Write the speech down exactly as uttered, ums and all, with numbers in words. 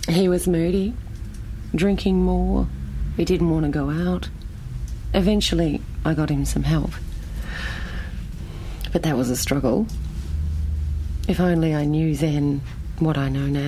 He was moody, drinking more. He didn't want to go out. Eventually, I got him some help. But that was a struggle. If only I knew then what I know now.